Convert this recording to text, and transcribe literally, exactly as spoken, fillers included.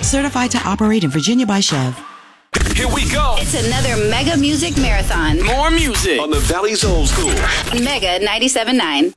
Certified to operate in Virginia by Chev. Here we go. It's another Mega Music Marathon. More music on the Valley's Old School. Mega ninety-seven point nine.